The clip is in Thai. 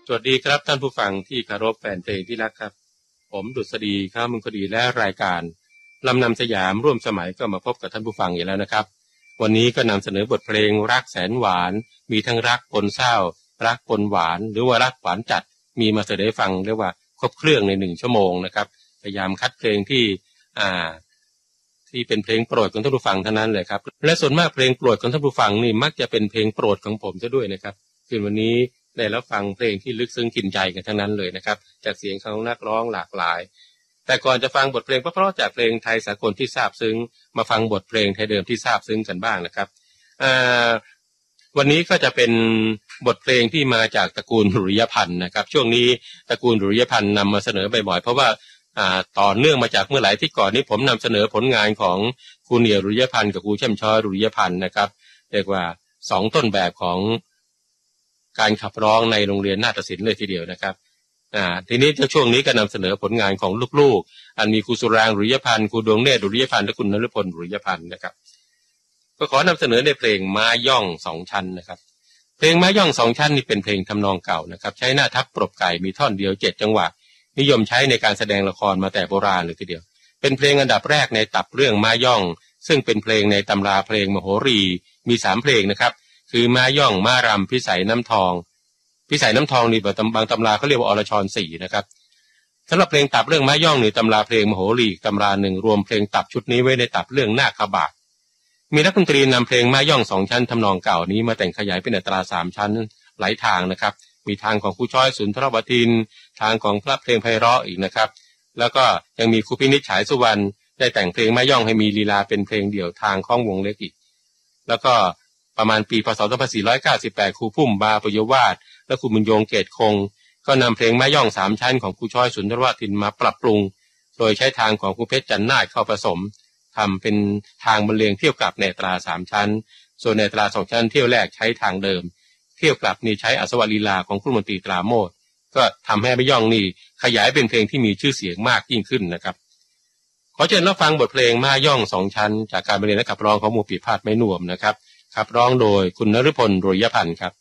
สวัสดีครับท่านผู้ฟังที่เคารพแฟนเพลงที่รักครับผมดุษฎีข้าวมุงคดีและรายการลำนำสยามร่วมสมัยก็มาพบกับท่านผู้ฟังอีกแล้วนะครับวันนี้ก็นำเสนอบทเพลงรักแสนหวานมีทั้งรักปนเศร้ารักปนหวานหรือว่ารักหวานจัดมีมาเสนอฟังเรียกว่าครบเครื่องใน1 ชั่วโมงนะครับพยายามคัดเพลงที่เป็นเพลงโปรดของท่านผู้ฟังเท่านั้นเลยครับและส่วนมากเพลงโปรดของท่านผู้ฟังนี่มักจะเป็นเพลงโปรดของผมซะด้วยนะครับคือวันนี้ได้รับฟังเพลงที่ลึกซึ้งกินใจกันทั้งนั้นเลยนะครับจากเสียงของนักร้องหลากหลายแต่ก่อนจะฟังบทเพลงเพราะๆจากเพลงไทยสากลที่ซาบซึ้งมาฟังบทเพลงไทยเดิมที่ซาบซึ้งกันบ้างนะครับวันนี้ก็จะเป็นบทเพลงที่มาจากตระกูลดุริยพันธ์นะครับช่วงนี้ตระกูลดุริยพันธ์นำมาเสนอบ่อยๆเพราะว่าต่อเนื่องมาจากเมื่อหลายที่ก่อนนี้ผมนำเสนอผลงานของครูเหนี่ยวดุริยพันธ์กับครูแช่มช้อยดุริยพันธ์นะครับเรียกว่า2ต้นแบบของการขับร้องในโรงเรียนนาฏศิลป์เลยทีเดียวนะครับทีนี้ช่วงนี้ก็นำเสนอผลงานของลูกๆอันมีครูสุรางค์ดุริยพันธ์ครูดวงเนตรดุริยพันธ์และคุณนฤพลดุริยพันธ์นะครับก็ขอนำเสนอในเพลงม้าย่อง2 ชั้นนะครับเพลงม้าย่อง2 ชั้นนี่เป็นเพลงทำนองเก่านะครับใช้หน้าทับปรบไก่มีท่อนเดียว7 จังหวะนิยมใช้ในการแสดงละครมาแต่โบราณเลยทีเดียวเป็นเพลงอันดับแรกในตับเรื่องม้าย่องซึ่งเป็นเพลงในตำราเพลงมโหรีมี3 เพลงนะครับคือม้าย่องม้ารำพิสัยน้ำทองพิสัยน้ำทองนี่บางตำราเขาเรียกว่าอรชร4นะครับสำหรับเพลงตับเรื่องม้าย่องนี่ตำราเพลงมโหรีตำราหนึ่งรวมเพลงตับชุดนี้ไว้ในตับเรื่องนาคบาทมีนักดนตรีนำเพลงม้าย่อง2 ชั้นทำนองเก่านี้มาแต่งขยายเป็นอัตรา3 ชั้นหลายทางนะครับมีทางของครูช้อยสุนทรวทินทางของพระเพลงไพเราะอีกนะครับแล้วก็ยังมีครูพินิจฉายสุวรรณได้แต่งเพลงม้าย่องให้มีลีลาเป็นเพลงเดี่ยวทางข้องวงเล็กอีกแล้วก็ประมาณปีพศ2498ครูพุ่มบาปยวาสและครูบุญโยงเกตคงก็นำเพลงม้าย่อง3 ชั้นของครูช้อยสุนทรวทินมาปรับปรุงโดยใช้ทางของครูเพชรจันนาถเข้าผสมทำเป็นทางบรรเลงเที่ยวกลับในอัตรา3 ชั้นส่วนในอัตรา2 ชั้นเที่ยวแรกใช้ทางเดิมเที่ยวกลับนี่ใช้อัศวลีลาของครูมนตรีตราโมทก็ทำให้ม้าย่องนี่ขยายเป็นเพลงที่มีชื่อเสียงมากยิ่งขึ้นนะครับขอเชิญรับฟังบทเพลงม้าย่อง2 ชั้นจากการบรรเลงและขับร้องของหมู่ปีพาดไม้นวมนะครับขับร้องโดยคุณนฤพลดุริยพันธ์ครับ